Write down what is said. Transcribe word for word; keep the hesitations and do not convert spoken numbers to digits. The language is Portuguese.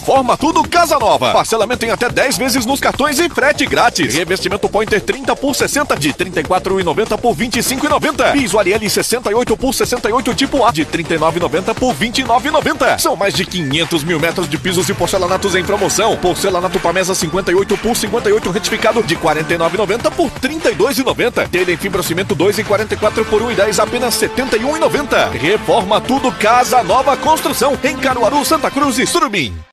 Reforma Tudo Casa Nova. Parcelamento em até dez vezes nos cartões e frete grátis. Revestimento Pointer trinta por sessenta de trinta e quatro reais e noventa centavos por vinte e cinco reais e noventa centavos. Piso Ariel sessenta e oito por sessenta e oito tipo A de trinta e nove reais e noventa centavos por vinte e nove reais e noventa centavos. São mais de quinhentos mil metros de pisos e porcelanatos em promoção. Porcelanato Pamesa cinquenta e oito por cinquenta e oito retificado de quarenta e nove reais e noventa centavos por trinta e dois reais e noventa centavos. Telha em fibrocimento dois e quarenta e quatro por um real e dez centavos apenas setenta e um reais e noventa centavos. Reforma Tudo Casa Nova Construção em Caruaru, Santa Cruz e Surubim.